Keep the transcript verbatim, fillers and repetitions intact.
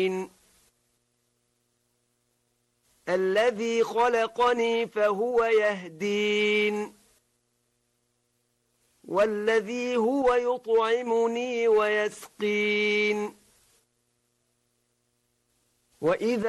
الذي خلقني فهو يهدين والذي هو يطعمني ويسقين وإذا